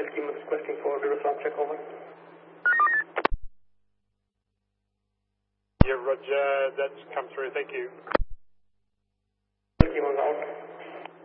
L team is requesting for Riverside check over. Yeah, Roger, that's come through, thank you.